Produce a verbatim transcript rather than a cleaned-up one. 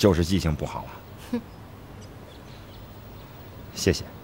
就是记性不好了。谢谢。